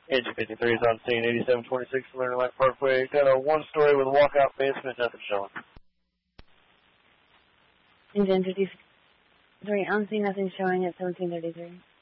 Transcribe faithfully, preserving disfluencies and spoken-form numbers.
Engine fifty-three is on scene, eighty-seven twenty-six Learning Light Parkway. Got a one story with a walkout basement, nothing showing. Engine fifty-three on scene, nothing showing at seventeen thirty-three.